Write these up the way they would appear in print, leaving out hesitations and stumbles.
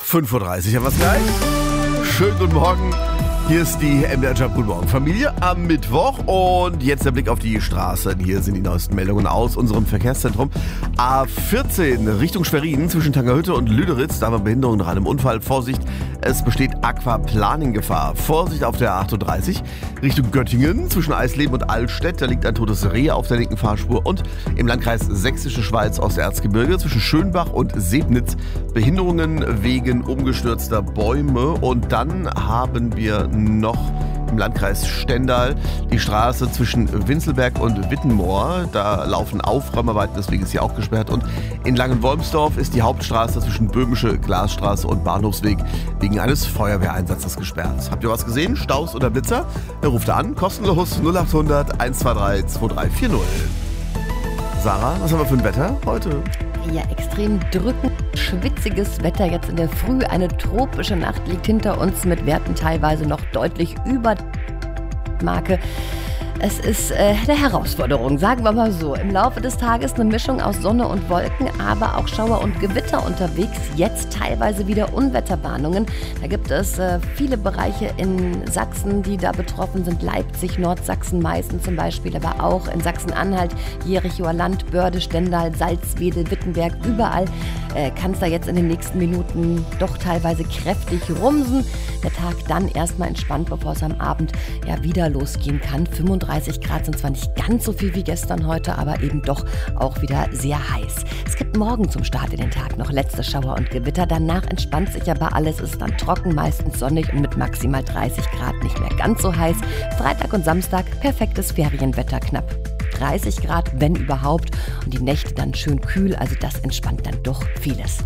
5:30 Uhr haben wir es gleich. Schönen guten Morgen. Hier ist die MDR Job Guten Morgen Familie am Mittwoch und jetzt der Blick auf die Straßen. Hier sind die neuesten Meldungen aus unserem Verkehrszentrum. A14 Richtung Schwerin zwischen Tangerhütte und Lüderitz. Da haben wir Behinderungen nach einem Unfall. Vorsicht, es besteht Aquaplaning-Gefahr. Vorsicht auf der A38 Richtung Göttingen zwischen Eisleben und Allstedt. Da liegt ein totes Reh auf der linken Fahrspur. Und im Landkreis Sächsische Schweiz Osterzgebirge zwischen Schönbach und Sebnitz Behinderungen wegen umgestürzter Bäume. Und dann haben wir noch im Landkreis Stendal die Straße zwischen Winzelberg und Wittenmoor. Da laufen Aufräumarbeiten, deswegen ist sie auch gesperrt. Und in Langenwolmsdorf ist die Hauptstraße zwischen Böhmische Glasstraße und Bahnhofsweg wegen eines Feuerwehreinsatzes gesperrt. Habt ihr was gesehen? Staus oder Blitzer? Ruft an, kostenlos 0800 123 2340. Sarah, was haben wir für ein Wetter heute? Ja, extrem drückend, schwitziges Wetter jetzt in der Früh. Eine tropische Nacht liegt hinter uns mit Werten teilweise noch deutlich über der Marke. Es ist eine Herausforderung, sagen wir mal so. Im Laufe des Tages eine Mischung aus Sonne und Wolken, aber auch Schauer und Gewitter unterwegs. Jetzt teilweise wieder Unwetterwarnungen. Da gibt es viele Bereiche in Sachsen, die da betroffen sind. Leipzig, Nordsachsen, Meißen zum Beispiel, aber auch in Sachsen-Anhalt, Jerichoer Land, Börde, Stendal, Salzwedel, Wittenberg. Überall kann es da jetzt in den nächsten Minuten doch teilweise kräftig rumsen. Der Tag dann erstmal entspannt, bevor es am Abend ja wieder losgehen kann. 35 Grad sind zwar nicht ganz so viel wie gestern heute, aber eben doch auch wieder sehr heiß. Es gibt morgen zum Start in den Tag noch letzte Schauer und Gewitter. Danach entspannt sich aber alles, ist dann trocken, meistens sonnig und mit maximal 30 Grad nicht mehr ganz so heiß. Freitag und Samstag perfektes Ferienwetter, knapp 30 Grad, wenn überhaupt. Und die Nächte dann schön kühl, also das entspannt dann doch vieles.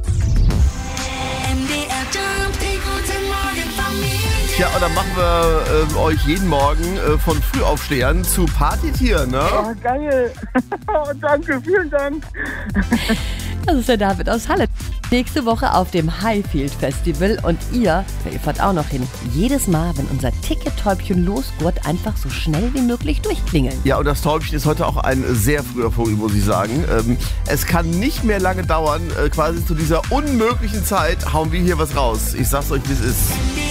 Ja, und dann machen wir euch jeden Morgen von Frühaufstehern zu Partytieren, ne? Ja, geil. Danke, vielen Dank. Das ist der David aus Halle. Nächste Woche auf dem Highfield Festival und ihr fahrt auch noch hin. Jedes Mal, wenn unser Ticket-Täubchen losgurt, einfach so schnell wie möglich durchklingeln. Ja, und das Täubchen ist heute auch ein sehr früher Vogel, muss ich sagen. Es kann nicht mehr lange dauern. Quasi zu dieser unmöglichen Zeit hauen wir hier was raus. Ich sag's euch, wie es ist.